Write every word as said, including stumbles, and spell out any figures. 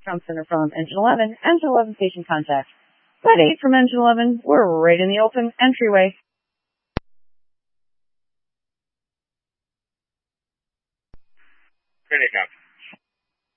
Comm Center from Engine eleven, Engine eleven station contact. Flight eight from Engine eleven, we're right in the open entryway. Credit account.